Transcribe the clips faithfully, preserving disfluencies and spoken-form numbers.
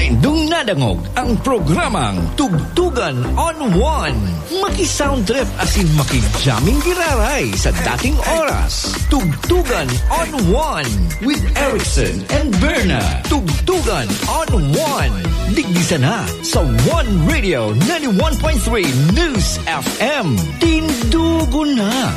Indong nadangog ang programang Tugtugan on One. Maki-sound trip asin maki-jamming giraray sa dating oras. Tugtugan on One with Erickson and Berna. Tugtugan on One. Digdisa na sa One Radio ninety-one point three News F M. Tindugo na.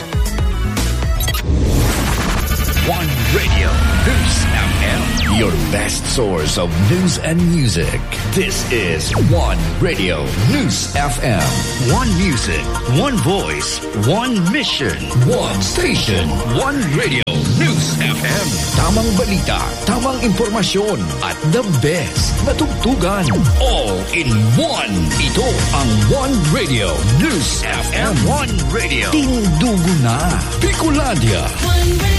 One Radio News F M, your best source of news and music. This is One Radio News F M. One music, one voice, one mission, one station, one radio News F M. Tamang balita, tamang impormasyon, at the best na tugtugan. All in one. Ito ang One Radio News F M. One Radio. Tindugo na. Bicolandia. One Radio.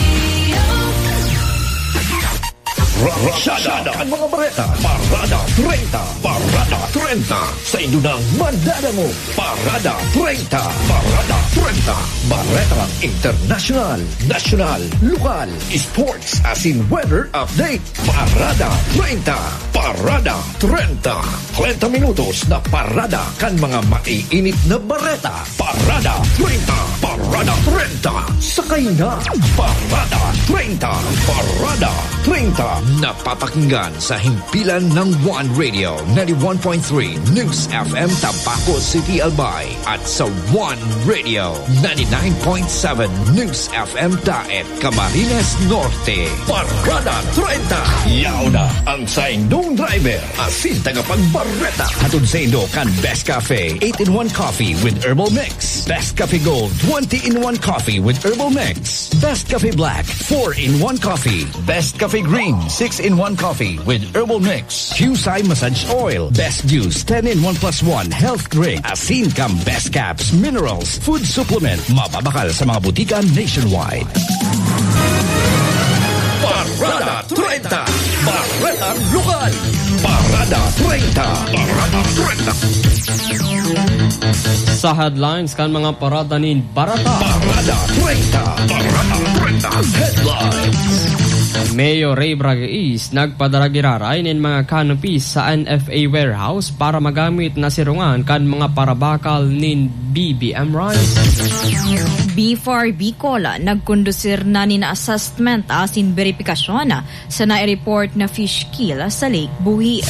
Rasyada ang mga bareta. Parada thirty. Parada thirty. Sa Indunang Mandadango. Parada thirty. Parada thirty. Bareta International, National, Lokal, Sports as in weather update. Parada thirty. Parada thirty. thirty minutos na parada kan mga maiinit na bareta. Parada thirty. Parada thirty. Sakay na. Parada thirty. Parada thirty. Napapakinggan sa himpilan ng One Radio ninety-one point three News F M Tabaco City, Albay at sa One Radio ninety-nine point seven News F M Daet, Camarines Norte. Parada thirty. Yauna ang sa Indong driver asin tagapagbareta. Hatod sa Indo kan Best Cafe eight in one coffee with herbal mix. Best Cafe Gold twenty in one coffee with herbal mix. Best Cafe Black four in one coffee. Best Cafe Green six in one coffee with herbal mix. Qsai Massage Oil. Best Juice ten in one plus one health drink. Asin Cam Best Caps Minerals Food Supplement. Mababakal sa mga butika nationwide. Parada thirty. Bareta Lokal. Parada thirty. Parada thirty. Sa headlines kan mga parada nin Barata. Parada thirty. Parada thirty. Headlines. Mayor Ray Braga East nagpadaragiraray nin mga canopies sa N F A warehouse para magamit na sirungan kan mga parabakal nin B B M rice. B four Bicol nagkondusir na ni na assessment asin verifikasyon sa nai-report na fish kill sa Lake Buhi.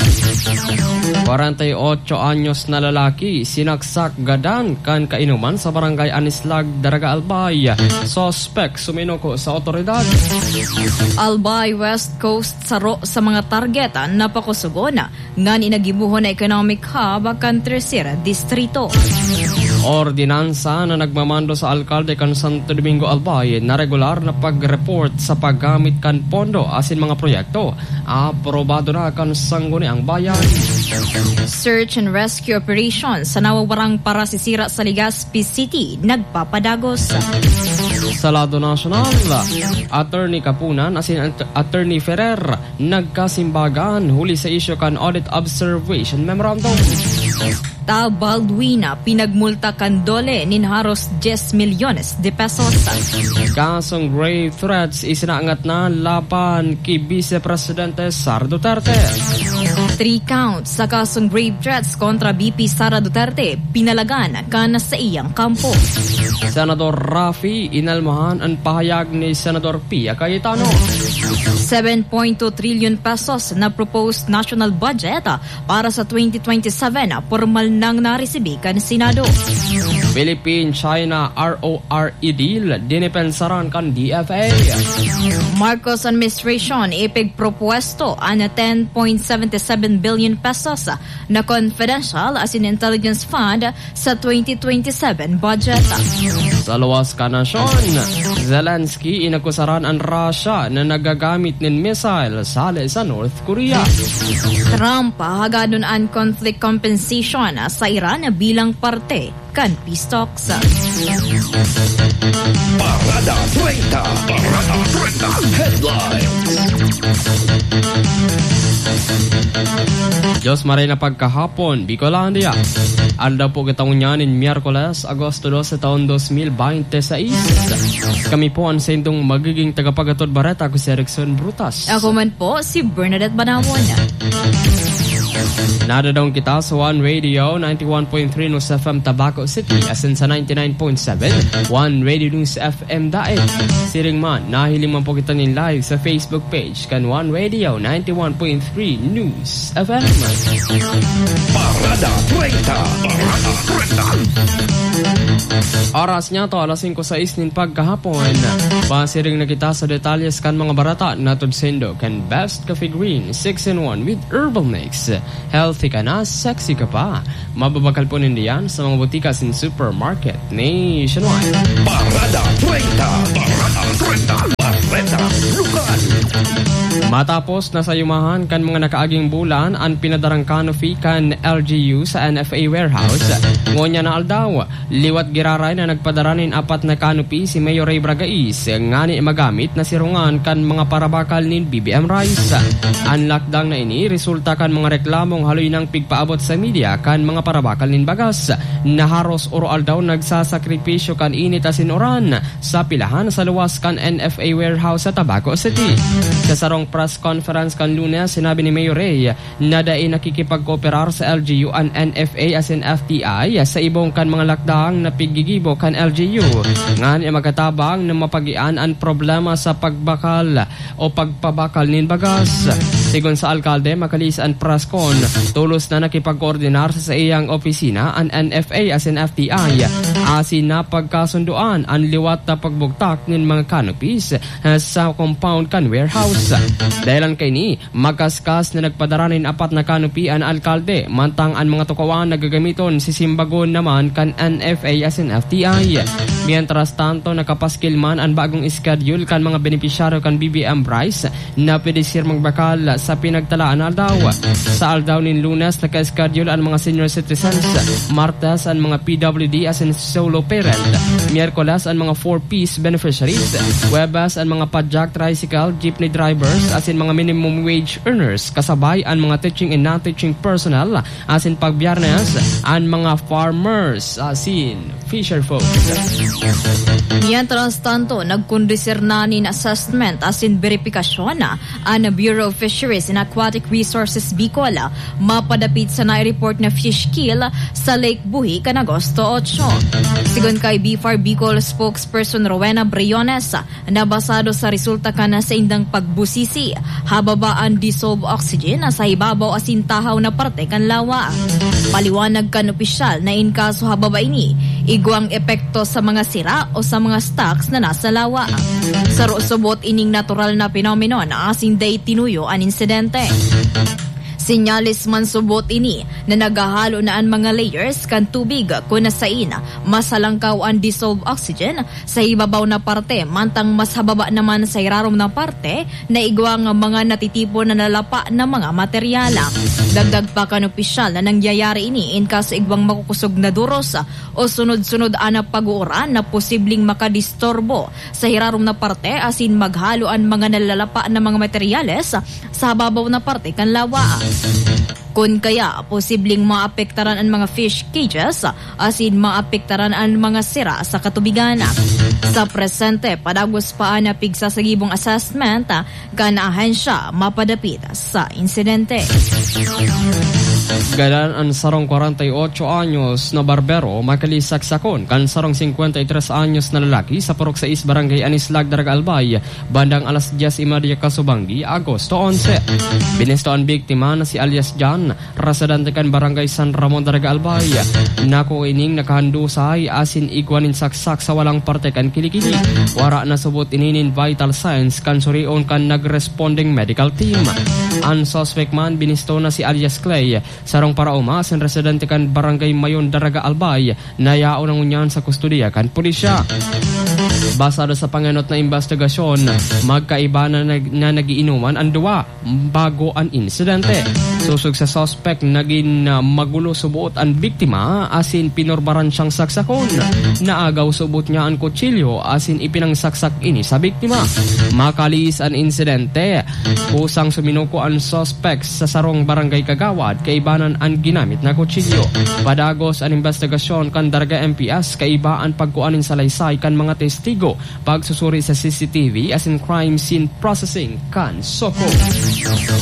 forty-eight anyos na lalaki sinaksak gadan kan kainuman sa barangay Anislag, Daraga, Albay. Suspect suminoko sa otoridad. Albay West Coast saro sa mga target na pakusugon nga inagibuhon na economic hub kan tercera distrito. Ordinansa na nagmamando sa alkalde kan Santo Domingo, Albay na regular na pag-report sa paggamit kan pondo asin mga proyekto. Aprobado na kan sangguniang bayan. Search and rescue operation sa nawawarang parasisira sa Legazpi City nagpapadagos. Sa lado nasyonal, Attorney Kapunan asin Attorney Ferrer nagkasimbagan huli sa isyu kan audit observation memorandum. Ta Balduina pinagmulta kan dole nin haros ten milyones de pesos. Kasong grave threats isinaangat na laban kay Vice Presidente Sara Duterte. Three counts sa kasong grave threats kontra V P Sara Duterte pinalagan kan sa iyang kampo. Senador Rafi inalmahan ang pahayag ni Senador Pia Cayetano. seven point two trillion pesos na proposed national budget para sa twenty twenty-seven formal nang naresibi kan Senado. Philippine-China R O R E deal dinipensaran kan D F A. Marcos administration ipig propuesto an ten point seven seven billion pesos na confidential as in intelligence fund sa twenty twenty-seven budget. Sa luwas ka nasyon, Zelensky inakusaran ang Russia na nagagamit ng missile sale sa North Korea. Trump hagadon an conflict compensation sa Iran bilang parte kan peace talks. Parada thirty. Parada thirty. Headlines. Diyos maray na pagkahapon, Bicolandia. Alda po kitangunyanin Miyerkules, Agosto twelve, taon twenty twenty-six. Kami po ang sendong magiging tagapagatod bareta ko si Erickson Brutas. Ako man po si Bernadette Banawon. Nadadong kita sa One Radio ninety-one point three News F M Tabaco City, asin sa ninety-nine point seven One Radio News F M Daig. Siring man, nahiling man po kita nin live sa Facebook page kan One Radio ninety-one point three News F M. Parada treinta, Parada treinta. Oras niya to, alas singko sais nin pagkahapon. Pasiring na kita sa detalyes kan mga barata na tudsendo kan Best Coffee Green six in one with Herbal Mix. Healthy ka na, sexy ka pa. Mababakal po nindiyan sa mga butika sin supermarket nationwide. Parada treinta, Parada treinta, Barreta Lokal. Matapos na sa yumahan kan mga nakaaging bulan ang pinadarang canopy kan L G U sa N F A warehouse. Ngonya na aldaw, liwat giraray na nagpadaranin apat na canopy si Mayor Ray Bragais ngani magamit na sirungan kan mga parabakal nin B B M Rice. Ang lockdown na ini resulta kan mga reklamong haloy ng pigpaabot sa media kan mga parabakal nin bagas. Naharos oro aldaw nagsasakripisyo kan init asin oran sa pilahan sa luwas kan N F A warehouse sa Tabaco City. Sa sarong press conference kan Lunes, sinabi ni Mayor Ray na dai nakikipagkooperar sa L G U ang N F A as in F T I sa ibong kan mga lakdang na pigigibo kan L G U. Ngan ay magatabang na mapagian ang problema sa pagbakal o pagpabakal nin bagas. Sigon sa alkalde, makalis ang press con, tulos na nakipag-koordinar sa iyang opisina ang N F A as in F T I asin na pagkasunduan ang liwat na pagbugtak nin mga canopies sa compound kan warehouse. Dahilan kay ni, magkaskas na nagpadaranin apat na canopy ang alkalde, mantang ang mga tukawan nagagamiton si Simbagon naman kan N F A as in F T I. Mientras tanto, nakapaskil man ang bagong schedule kan mga benepisyaryo kan B B M Bryce na pwede sir magbakal sa pinagtalaan aldaw. Sa aldaw nin Lunes, naka-schedule ang mga senior citizens, Martes ang mga P W D as in solo parent, Miyerkules ang mga four-piece beneficiaries, Huwebes ang mga padjak tricycle, jeepney drivers as in mga minimum wage earners, kasabay ang mga teaching and non-teaching personnel as in pagbiyernes ang mga farmers as in fisher folks. Mientras tanto, nagkondisir na nin assessment as in verifikasyon na ang Bureau of Fisheries and Aquatic Resources Bicol mapadapit sa nai-report na fish kill sa Lake Buhi kan Agosto eight. Sigon kay B F A R Bicol spokesperson Rowena Briones, nabasado sa resulta ka na sa indang pagbusisi, hababa ang dissolved oxygen sa ibabaw asin tahaw na parte kan lawa. Paliwanag kan opisyal na in kaso hababa ini, igwang epekto sa mga sira o sa mga stocks na nasa lawa. Sa subot ining natural na phenomenon asin day tinuyo ang insidente. Sinyalis man subot ini na naghahalo na ang mga layers kan tubig kung nasain masalangkaw ang dissolved oxygen sa ibabaw na parte, mantang mas hababa naman sa irarom na parte na igwang mga natitipon na nalapa na mga materyala. Dagdag pa kan opisyal na nangyayari ini in kaso igwang makukusog na duros o sunod-sunod ana pag-uuran na posibleng makadistorbo sa irarom na parte asin maghalo ang mga nalalapa na mga materyales sa hababaw na parte kan lawa. Kung kaya, posibleng maapektaran ang mga fish cages asin maapektaran ang mga sira sa katubigan. Sa presente, padagos pa na pigsasagibong assessment kan ahensya mapadapit sa insidente. Galan ang sarong forty-eight anyos na barbero makalisaksakon kan sarong fifty-three anyos na lalaki sa Purok sais Barangay Anislag, Daraga Albay bandang alas diyes y media Kasubanggi, Agosto eleven. Binisto ang biktima na si alias John, residente kan Barangay San Ramon, Daraga Albay. Nako ining nakahandusay asin igwanin saksak sa walang parte kan kilikili. Wara na subot ininin vital signs kan surion kan nagresponding medical team. Ang suspect man binisto na si alias Clay, sarong parauma sin residente kan Barangay Mayon, Daraga Albay, na yaon ang unyan sa kustudiya kan pulisya. Basado sa panganot na investigasyon, magkaiba na, nag, na nagiinuman ang duwa bago ang insidente. Susog sa suspect, naging uh, magulo subuot ang biktima asin pinorbaran siyang saksakon. Naagaw subot niya ang kutsilyo asin ipinangsaksak ini sa biktima. Makalis ang insidente, kusang suminuko ang suspect sa sarong barangay Kagawad, kaibanan ang ginamit na kutsilyo. Padagos ang investigasyon kan Daraga M P S, kaibaan pagkuanin sa laysay kan mga testigo, pagsusuri sa C C T V asin crime scene processing kan Soko.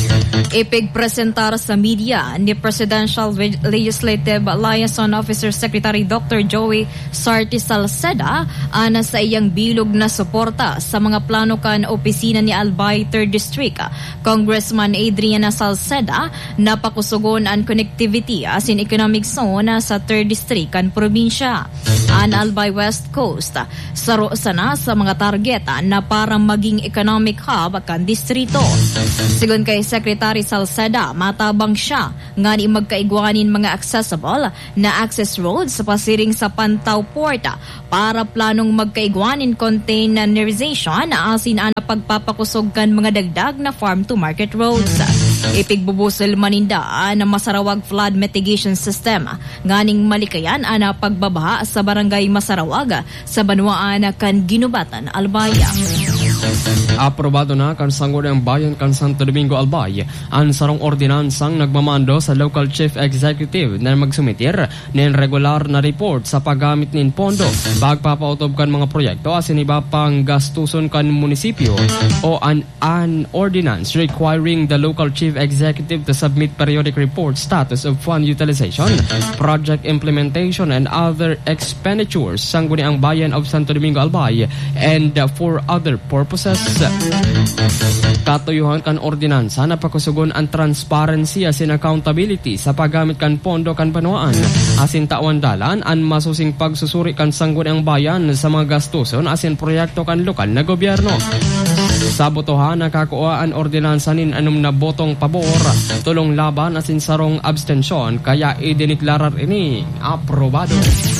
Ipigpresentar sa media ni Presidential Legislative Liaison Officer Secretary Doctor Joey Sarti Salceda ana sa iyang bilog na suporta sa mga plano kan opisina ni Albay third District. Congressman Adriana Salceda napakusugon ang connectivity as in economic zone sa third District kan probinsya. An Albay West Coast saro sana sa mga target na para maging economic hub kan distrito. Sigon kay Secretary Salceda, matabang siya nga ni magkaigwanin mga accessible na access roads sa pasiring sa Pantaw Port para planong magkaigwanin containerization asin ana pagpapakusog kan mga dagdag na farm to market roads. Ipigbubusol maninda na masarawag flood mitigation system nganing malikayan ana pagbabaha sa barangay Masarawag sa Banwaan kan Ginubatan, Albay. Aprobado na kan Sangguniang Bayan kan Santo Domingo, Albay ang sarong ordinansang nagmamando sa local chief executive na magsumitir ng regular na report sa paggamit nin pondo pagpapautob kan mga proyekto asin iba pang gastuson kan munisipyo o an, an ordinance requiring the local chief executive to submit periodic report status of fund utilization, project implementation and other expenditures Sangguniang Bayan of Santo Domingo, Albay and uh, for other purposes. Katuyuhan kan ordinansa na pakusugon ang transparency asin accountability sa paggamit kan pondo kan Banwaan asin tawandalan ang masusing pagsusuri kan Sangguniang Bayan sa mga gastuson asin proyekto kan lokal na gobyerno. Sa botohan nakakuha ang ordinansa nin anum na botong pabor, tulong laban asin sarong abstensyon kaya idiniklarar ini aprobado.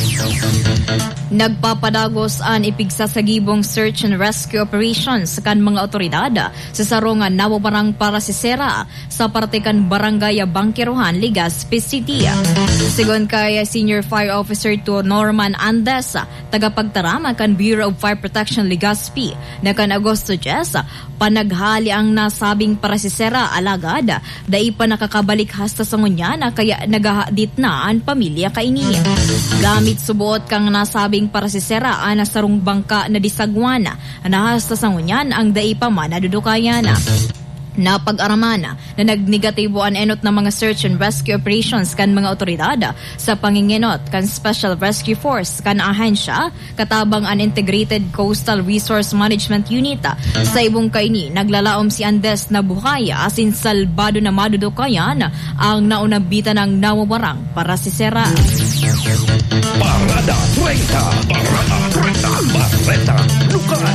Nagpapadagos ang ipigsasagibong search and rescue operations kan mga otoridad sa sarong nawabarang parasisera sa parte kan Barangay Bangkiruhan, Legazpi City. Sigon kay Senior Fire Officer to Norman Andes, tagapagtarama kan Bureau of Fire Protection Legazpi na kan Agosto Jess, panaghali ang nasabing parasisera alagad dai pa nakakabalik hasta sa ngunyan kaya nagahadit na ang pamilya kaini. Gamit subuot kang nasabing parasisera ana sarong bangka na disagwana nahasta sa ngunyan ang dai pa man nadudukayan. Napag-aramana na nagnegatibo ang enot ng mga search and rescue operations kan mga otoridad sa pangingenot kan Special Rescue Force kan ahensya katabang an Integrated Coastal Resource Management Unit. Sa ibong kaini naglalaom si Andes na buhaya asin salbado na madudukayan ang naunabitan ng nawawarang parasisera. Parada treinta, Parada treinta, Barreta Lokal.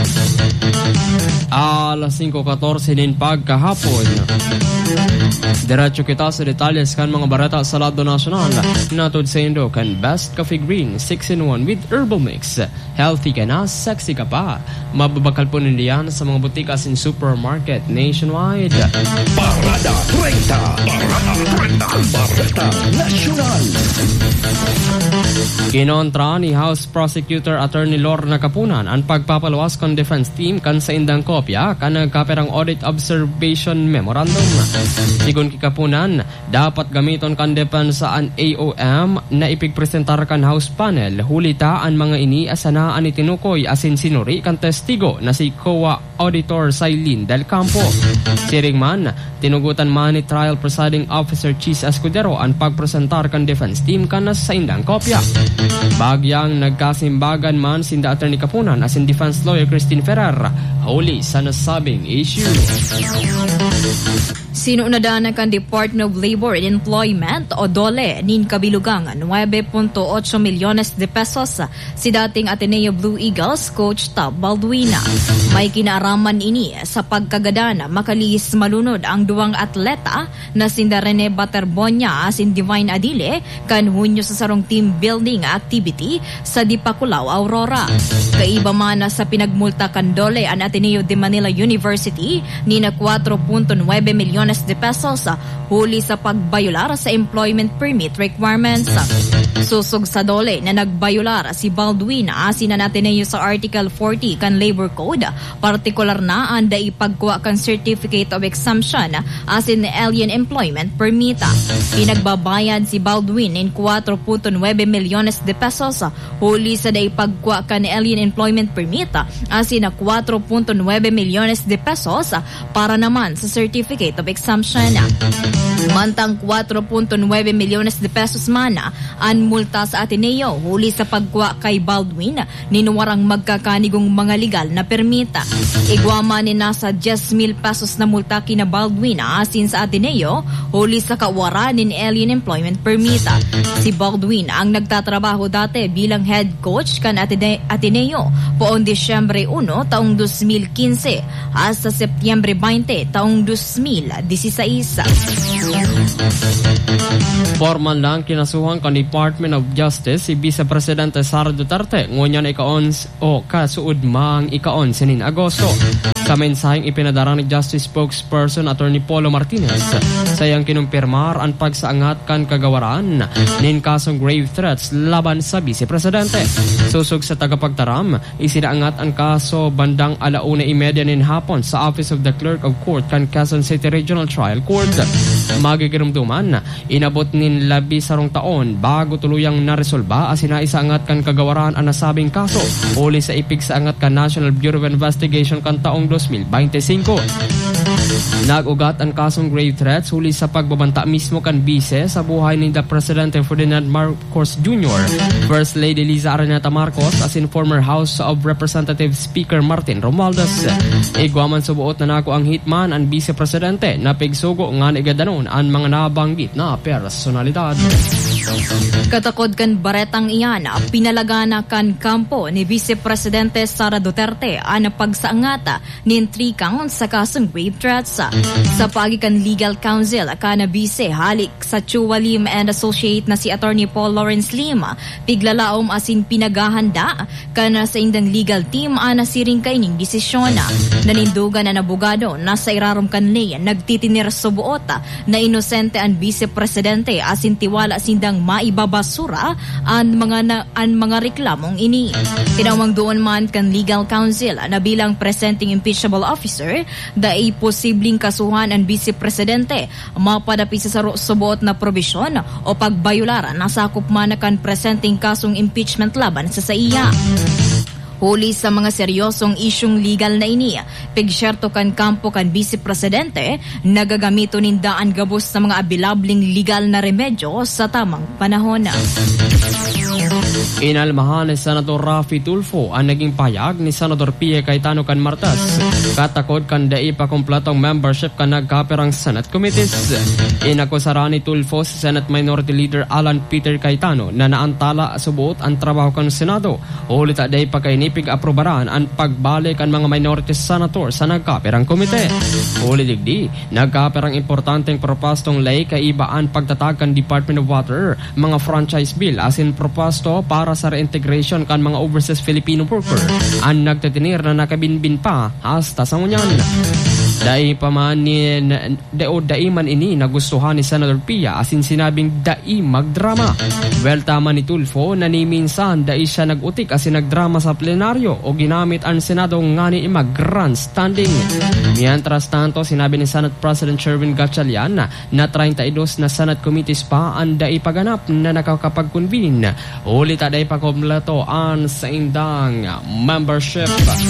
Alas cinco fourteen din pagkahapon. Diretso kita sa detalles kan mga barata sa lado nasyonal. Natod sa Indo kan Best Coffee Green six in one with herbal mix. Healthy ka na, sexy ka pa. Mababakal po nindiyan sa mga butikas in supermarket nationwide. Parada treinta, Parada treinta, Barreta Nasyonal. Kinontra ni House Prosecutor Attorney Lorna Kapunan ang pagpapaluwas kon defense team kan sa indang kopya kan nagkaperang audit observation memorandum. Sigun kikapunan, dapat gamiton kan depensaan A O M na ipigpresentar kan House panel hulita ang mga ini asanaan ni tinukoy asin sinuri kan testigo na si C O A Auditor Sailin Del Campo. Siring man, tinugutan man ni Trial Presiding Officer Cheese Escudero ang pagpresentar kan defense team kan sa indang kopya. Bagyang nagkasimbagan man sinda Attorney Kapunan asin defense lawyer Christine Ferrer huli sa nasabing issue. Sinuunadan kan Department of Labor and Employment o DOLE nin kabilugang nine point eight milyones de pesos si dating Ateneo Blue Eagles coach Tab Balduina. May kinaaraman ini sa pagkagadana makalis malunod ang duwang atleta na sinda Rene Baterbonia asin Divine Adile kan Hunyo sa sarong team building activity sa Dipakulaw, Aurora. Kaiba man sa pinagmulta kan DOLE ang Ateneo de Manila University ni na four point nine milyones de pesos huli sa pagbayular sa employment permit requirements. Susog sa dole na nagbayular si Baldwin asin na Ateneo sa Article forty kan Labor Code, partikular na ang daipagkuha kan Certificate of Exemption asin alien employment permit. Pinagbabayad si Baldwin in four point nine milyones de pesos huli sa daipagkuha kan alien employment permit asin na four point nine milyones de pesos para naman sa Certificate of Exemption. Mantang four point nine milyones de pesos man ang multa sa Ateneo huli sa pagkuha kay Baldwin ninuwarang magkakanigong mga legal na permita. Igwama ni nasa ten mil pesos na multa kina Baldwin asin sa Ateneo huli sa kawara ni alien employment permita. Si Baldwin ang nagtatrabaho dati bilang head coach kan Atene- Ateneo poong Disyembre one taong twenty fifteen hasta Setyembre twenty taong twenty sixteen. Formal lang kinasuhan kan Department of Justice si Vice Presidente Sara Duterte ngunyan ikaon o kasuod mang ikaon sinin Agosto. Sa mensaheng ipinadara ni Justice Spokesperson Attorney Polo Martinez, sayang kinumpirmar ang pagsaangat kan kagawaran nin kasong grave threats laban sa Vice Presidente. Susog sa tagapagtaram, isinaangat ang kaso bandang alauna imedya nin hapon sa Office of the Clerk of Court kan Quezon City Regional Trial Court. Magigirumduman, inabot nin labi sarong taon bago tuluyang naresolba as sinaisaangat kan kagawaran ang nasabing kaso uli sa ipig saangat kan National Bureau of Investigation kan taong twenty twenty-five. Nag-ugat ang kasong grave threats huli sa pagbabanta mismo kan bise sa buhay ni the Presidente Ferdinand Marcos Junior, First Lady Liza Araneta Marcos as in former House of Representatives Speaker Martin Romualdez. Igwaman subuot na nako ang hitman ang Vice Presidente na pigsugo nga igadanon ang mga nabanggit na personalidad. Katakod kan baretang iyan, pinalagana kan kampo ni Vice Presidente Sara Duterte ang pagsaangata nin three counts sa kasong grave threats. Sa pagikan legal counsel kana Vice halik sa Chua Lim and Associate na si Attorney Paul Lawrence Lim, piglalaom asin pinagahanda kana sa indang legal team ana siring kaining desisyon. Nanindugan na abogado nasa irarom kanlay nagtitinir subuot na inosente ang Vice Presidente asin tiwala sindang maibabasura ang mga na, ang mga reklamong ini. Tinawang doon man kan legal counsel na bilang presenting impeachable officer dai posibleng kasuhan ang Vice Presidente mapadapi sa subuot na probisyon o pagbayulara nasakop man kan presenting kasong impeachment laban sa sa iya. Huli sa mga seryosong isyong legal na ini, pigsyerto kan kampo kan Vice Presidente, nagagamito nindaan gabos sa mga abilabling legal na remedyo sa tamang panahon. Inalmahan ni Senator Raffy Tulfo ang naging payag ni Senator Pie Cayetano kan Martas. Katakod kan dai pa kompletong membership kan nagkapirang Senate Committees. Inakusara ni Tulfo si Senate Minority Leader Alan Peter Cayetano na naantala subuot ang trabaho kan Senado. Ulit dai pa kay nipig aprobaran ang pagbalik ang mga minority senator sa nagkapirang komite. Ulit digdi, nagkapirang importanteng propostong lay kaibaan pagtatag kan Department of Water, mga franchise bill asin proposto para sa reintegration kan mga overseas Filipino worker. Ang nagtitinir na nakabinbin pa hasta sa ngunyan. Dai pa man ni dao dai man ini nagustuhan ni Senator Pia asin sinabing dai magdrama. Well tama ni Tulfo na ni minsan dai siya nagutik asin nagdrama sa plenaryo o ginamit ang Senado ngani mag-grandstanding. Mientras tanto sinabi ni Senate President Sherwin Gatchalian na thirty-two na Senate committees pa ang dai paganap na nakakapag-convene. Ulit dai pa kompleto ang sa indang membership.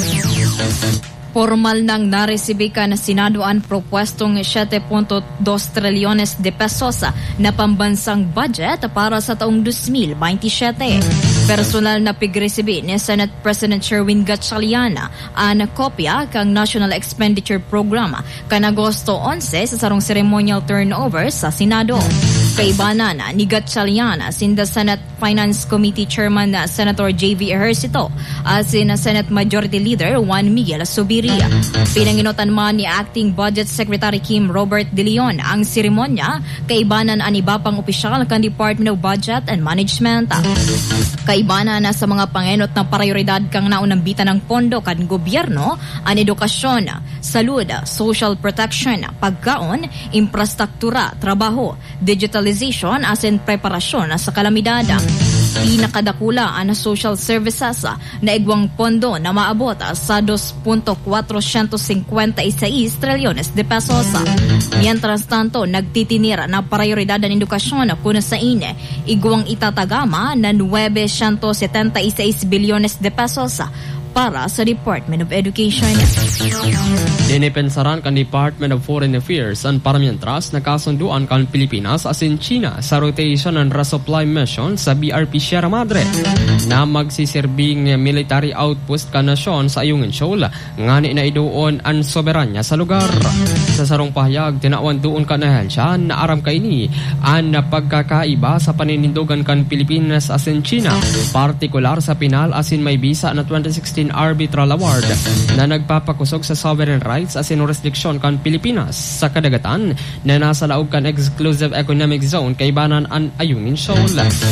Formal nang naresibi ka na Senado ang propuestong seven point two trilyones de pesos na pambansang budget para sa taong twenty twenty-seven. Personal na pigresibi ni Senate President Sherwin Gatchalian ang kopya kang National Expenditure Program kan Agosto eleven sa sarong ceremonial turnover sa Senado. Kaibanan ni Gatchalian sin the Senate Finance Committee Chairman na Senator J V Ejercito as in Senate Majority Leader Juan Miguel Subiria. Pinanginotan man ni Acting Budget Secretary Kim Robert De Leon ang seremonya kaibanan ang iba pang opisyal kan Department of Budget and Management. Kaibanan na sa mga pangenot na prioridad kang naunambitan ng pondo kan gobyerno ang edukasyon, salud, social protection, pagkaon, infrastruktura, trabaho, digital utilization as in preparasyon sa kalamidad. Pinakadakula ang social services na igwang pondo na maabot sa two point four five six trilyones de pesos. Mientras tanto, nagtitinira na prioridad ng edukasyon kung saan igwang itatagama na nine seventy-six bilyones de pesos para sa Department of Education. Dinipensaran kan Department of Foreign Affairs ang paramientras na kasunduan kan Pilipinas as in China sa rotation and resupply mission sa B R P Sierra Madre na magsisirbing military outpost ka nasyon sa Ayungin Shoal ngani na iduon ang soberanya sa lugar. Sa sarong pahayag, tinawan doon ka na siya na aram kaini ang pagkakaiba sa paninindugan kan Pilipinas as in China, partikular sa pinal as in may bisa na twenty sixteen Arbitral Award na nagpapakusog sa sovereign rights as in jurisdiction kan Pilipinas sa kadagatan na nasa laog kan exclusive economic zone kay banan ang Ayungin Shoal.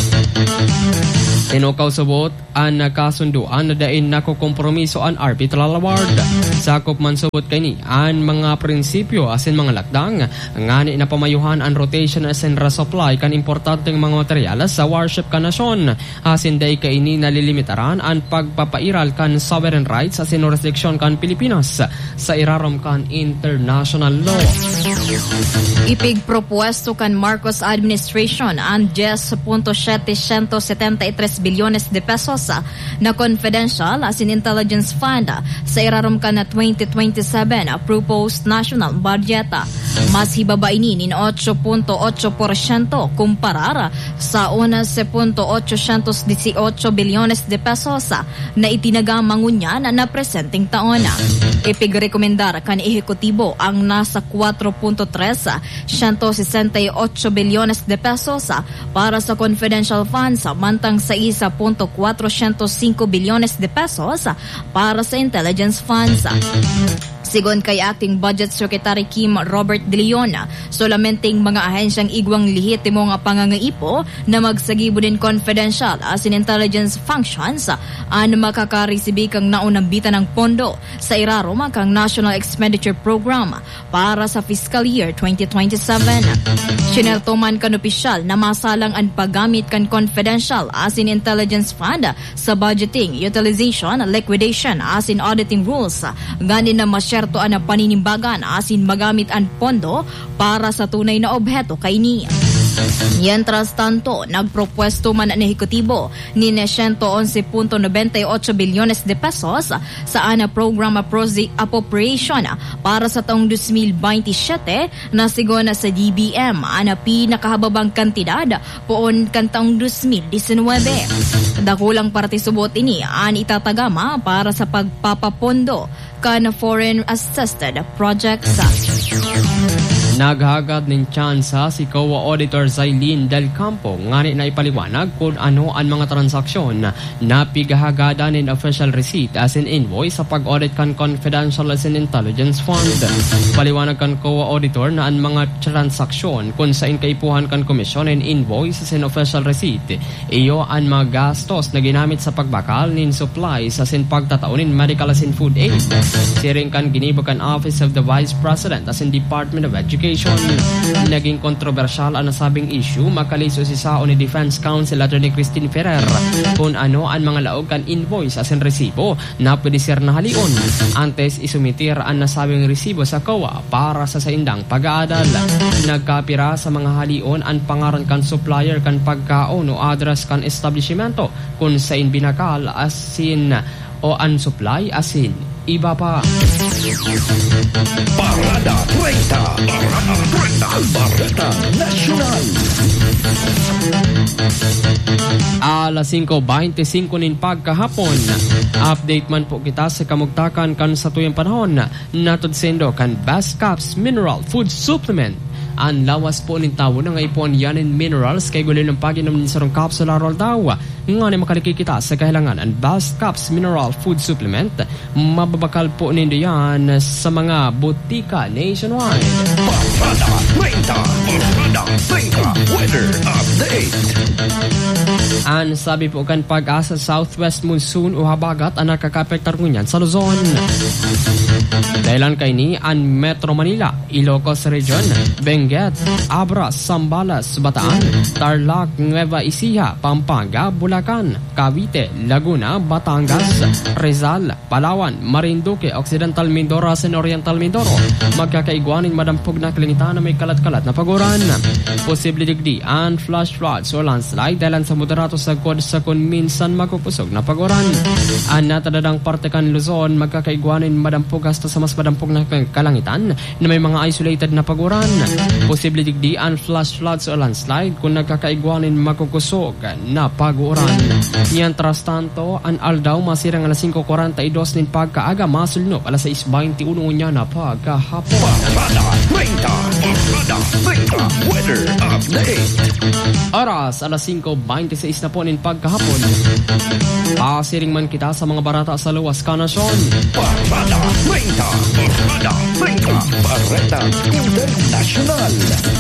Tinukaw subot ang nakasunduan na dain nakukompromiso ang Arbitral Award. Sakop man subot kini ang mga prinsipyo asin mga lakdang ngani na pamayuhan ang rotation asin resupply kan importanteng mga materyales sa warship ka nasyon. Asin day kaini nalilimitaran ang pagpapairal kan sovereign rights asin jurisdiction kan Pilipinas sa irarom kan international law. Ipig propuesto kan Marcos administration ang ten point seven seven three bilyones de pesos na confidential as in intelligence fund sa irarom ka na twenty twenty-seven proposed national budget. Mas hibaba ini nin eight point eight percent kumparar sa eleven point eight one eight bilyones de pesos na itinagamangunyan na presenteng taon. Ipigrekomendar kan ehekutibo ang nasa four point three one six eight bilyones de pesos para sa confidential funds mantang sa one point four oh five bilyones de pesos para sa intelligence funds. Sigon kay Acting Budget Secretary Kim Robert De Leon, solamenteng mga ahensyang igwang lehitimo nga pangangaipo na magsagibo din confidential as in intelligence functions ang makakaresibi kang naunambitan ng pondo sa irarom kang National Expenditure Program para sa fiscal year twenty twenty-seven. Sinertoman kan opisyal na masalang ang paggamit kan confidential as in intelligence fund sa budgeting, utilization, liquidation as in auditing rules. Gani na masyertoan na paninimbagan as in magamit ang pondo para sa tunay na obheto kay niya. Mientras tanto, nagpropuesto man ang ehekutibo ni one eleven point nine eight bilyones de pesos sa ana program appropriation para sa taong twenty twenty-seven na sigona sa D B M ana pinakahababang kantidad poon kan taong twenty nineteen. Dakulang partisubot ini an itatagama para sa pagpapapondo kan foreign assisted projects. Naghagad ng tsansa si C O A Auditor Zailin Del Campo ngani na ipaliwanag kung ano ang mga transaksyon na pigahagada ng official receipt as in invoice sa pag-audit kan confidential as in intelligence fund. Paliwanag kan C O A Auditor na ang mga transaksyon kung saan kaipuhan kan komisyon and invoice as in official receipt iyo ang mga gastos na ginamit sa pagbakal nin supplies as in pagtataon nin medical as in food aid. Siring kan ginibo kan Office of the Vice President as in Department of Education. Naging kontrobersyal ang nasabing issue makaliso si sao ni Defense Counsel Attorney Christine Ferrer kung ano ang mga laog kan invoice as in resibo na pwede sir na halion antes isumitir ang nasabing resibo sa C O A para sa saindang pag-aadal. Nagkapira sa mga halion ang pangaran kan supplier kan pagkaon o address kan establishmento kung sain binakal asin o ang supply asin iba pa. Parada treinta, Parada treinta, Bareta Nacional. Alas five twenty-five nin pagkahapon. Update man po kita sa kamugtakan kan sa tuyang panahon. Natudsendo kan Best Caps Mineral Food Supplement. Ang lawas po nin tawo ng ipon yan in minerals kay gulin ng paginom ni sarong capsular roll daw. Nga ni makalikikita sa kahilangan ang Best Caps Mineral Food Supplement. Mababakal po nindo yan sa mga butika nationwide. Parada treinta, Parada treinta, Weather Update. An sabi po kan pag-asa southwest monsoon o habagat ang nakakapektar ngunyan sa Luzon. Dahilan kay ni an Metro Manila, Ilocos Region, Benguet, Abra, Zambales, Bataan, Tarlac, Nueva Ecija, Pampanga, Bulacan, Cavite, Laguna, Batangas, Rizal, Palawan, Marinduque, Occidental Mindoro, and Oriental Mindoro. Magkakaigwanin madampog na kalingitan na may kalat-kalat na paguran. Posible digdi and flash floods o landslide dahilan sa moderato sa kod sa kun minsan magpupusog na paguran. An natadadang parte kan Luzon, magkakaigwanin madampog hasta sa mas madampog na kalangitan na may mga isolated na paguran. Posible digdi and flash floods o landslide kung nagkakaigwanin magkukusog na paguran. Mientras tanto, an aldaw masirang alas five forty-two nin pagkaaga masulnop alas six twenty-one niya na pagkahapon. Parada treinta, Parada treinta, weather update. Oras alas five twenty-six na po nin pagkahapon. Pasiring man kita sa mga barata sa luwas ka nasyon. Parada treinta, Parada treinta, Bareta International.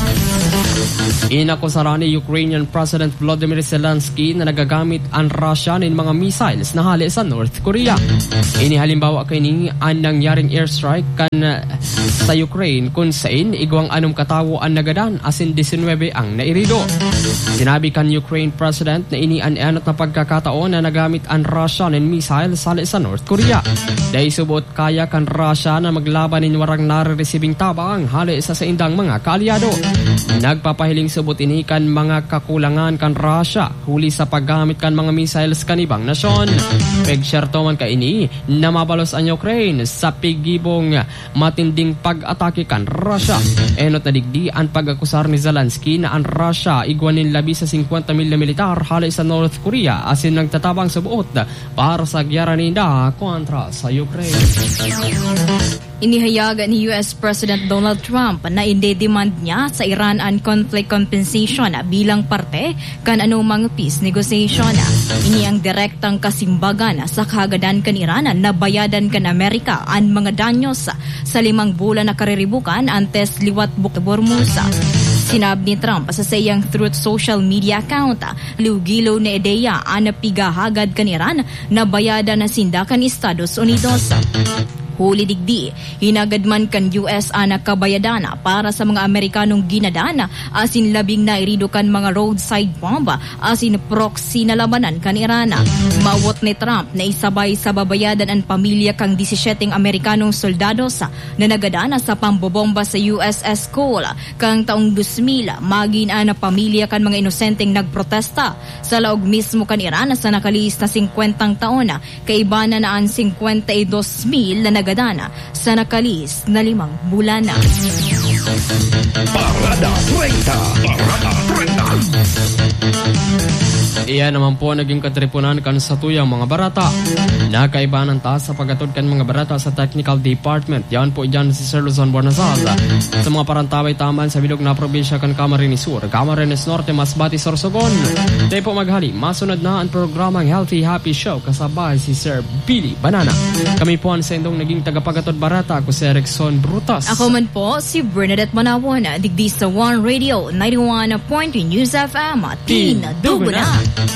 Inakusara ni Ukrainian President Volodymyr Zelensky na nagagamit ang Russia ng mga missiles na hali sa North Korea. Inihalimbawa kay ni ang nangyaring airstrike kan sa Ukraine kung saan igwang anong katawo ang nagadan asin nineteen ang nairido. Sinabi kan Ukraine President na ini ang enot na pagkakataon na nagamit ang Russia ng missiles hali sa North Korea. Dahil subot kaya kan Russia na maglaban ng warang nare-receiving tabang hali sa saindang mga kaalyado. Nagpapahiling subot ini kan mga kakulangan kan Russia huli sa paggamit kan mga missiles kanibang nasyon. Pagsyerto man ka ini na mabalos ang Ukraine sa pigibong matinding pag-atake kan Russia. Enot na digdi ang pag-akusar ni Zelensky na ang Russia igwanin labi sa fifty milya militar hali sa North Korea asin nagtatabang subuot para sa gyera nila kontra sa Ukraine. Inihayag ni U S President Donald Trump na inde-demand niya sa Iran ang conflict compensation bilang parte kan anumang peace negotiation. Ini ang direktang kasimbagan sa kagadan kan Iran na bayadan kan Amerika ang mga danyos sa limang bulan na kariribukan antes liwat buktabor musa. Sinabi ni Trump sa sayang Truth social media account, liugilo na ideya ang napigahagad kan Iran na bayadan na sindakan Estados Unidos. Huli digdi, hinagad man kan U S ana kabayadana para sa mga Amerikanong ginadana asin labing nairido kan mga roadside bomba asin proxy na labanan kan Irana. Mawot ni Trump na isabay sa babayadan ang pamilya kang seventeen Amerikanong soldados na nagadana sa pambobomba sa U S S Cole kang taong two thousand magin ana pamilya kan mga inosenteng nagprotesta sa laog mismo kan Irana sa nakaliis na fifty taon na kaibana na ang fifty-two mil na nagadana sa nakalis na limang bulan na. Parada treinta, Parada treinta. Iyan naman po naging katripunan kan sa tuyang mga barata. Nakaibanan ta sa pagatod kan mga barata sa technical department. Yan po dyan si Sir Luzon Bornazal. Sa mga parantaway taman sa bilog na probinsya kan Camarines Sur, Camarines Norte, Masbate, Sorsogon. Tayo po maghali, masunod na ang programang Healthy Happy Show kasabay si Sir Billy Banana. Kami po ang sendong naging tagapagatod barata ko si Erickson Brutas. Ako man po si Bernadette Manawon, digdi sa One Radio ninety-one point three News F M. Tinadugo na.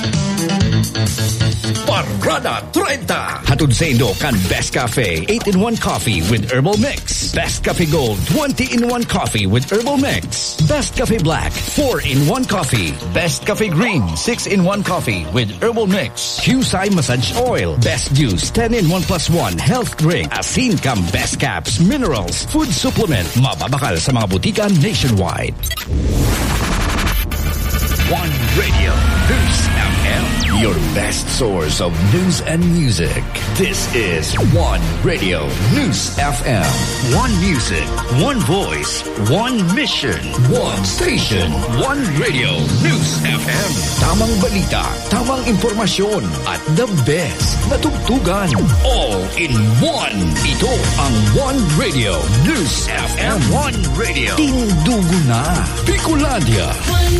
Parada treinta. Hatod sa Indo kan Best Cafe eight in one coffee with herbal mix. Best Cafe Gold twenty in one coffee with herbal mix. Best Cafe Black four in one coffee. Best Cafe Green six in one coffee with herbal mix. Husay Massage Oil. Best Juice ten in one plus one health drink. Asin kam Best Caps Minerals Food Supplement. Mababakal sa mga butika nationwide. One Radio News F M, your best source of news and music. This is One Radio News F M. One music, one voice, one mission, one station, one Radio News F M. Tamang balita, tamang impormasyon, at the best na tugtugan. All in one. Ito ang One Radio News F M. One Radio. Tindugo na. Bicolandia.